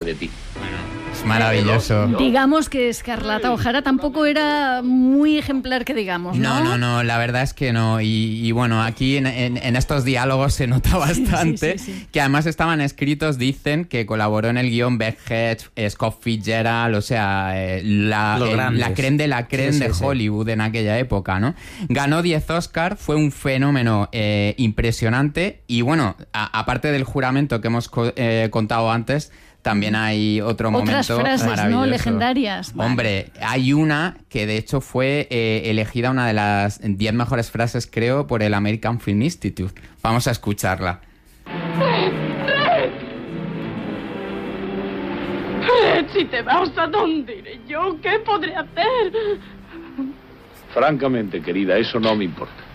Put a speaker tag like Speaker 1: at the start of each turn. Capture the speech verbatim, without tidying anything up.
Speaker 1: de ti.
Speaker 2: Es maravilloso.
Speaker 3: Digamos que Escarlata O'Hara tampoco era muy ejemplar, que digamos, ¿no?
Speaker 2: No, no, no, la verdad es que no. Y, y bueno, aquí en, en, en estos diálogos se nota bastante,
Speaker 3: sí, sí, sí.
Speaker 2: que además estaban escritos, dicen, que colaboró en el guión Beck Hedges, Scott Fitzgerald, o sea, eh, la, eh, la creme de la creme sí, sí, de sí. Hollywood en aquella época, ¿no? Ganó diez Oscar, fue un fenómeno eh, impresionante y bueno, a, aparte del juramento que hemos co- eh, contado antes, también hay otro
Speaker 3: Otras
Speaker 2: momento
Speaker 3: frases,
Speaker 2: maravilloso.
Speaker 3: ¿no? Legendarias. Vale.
Speaker 2: Hombre, hay una que de hecho fue eh, elegida una de las diez mejores frases, creo, por el American Film Institute. Vamos a escucharla.
Speaker 4: Fred, Fred. Fred, si te vas, ¿a dónde iré yo? ¿Qué podré hacer?
Speaker 1: Francamente, querida, eso no me importa.